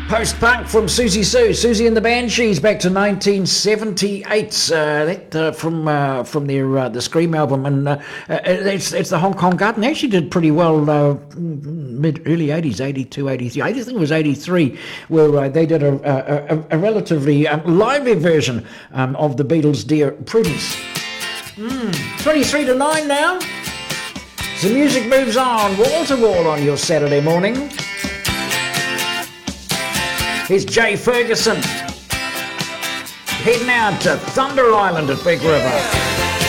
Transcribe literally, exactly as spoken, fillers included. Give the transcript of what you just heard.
Post-punk from Susie Sue, Susie and the Banshees, back to nineteen seventy-eight. Uh, that uh, from uh, from their uh, the Scream album, and uh, uh, it's it's the Hong Kong Garden. They actually did pretty well uh, mid early eighties, eighty-two, eighty-three. I think it was eighty-three, where uh, they did a, a, a relatively um, lively version um, of the Beatles' Dear Prudence. Mm, twenty-three to nine now. The music moves on, wall to wall on your Saturday morning. Here's Jay Ferguson heading out to Thunder Island at Big River.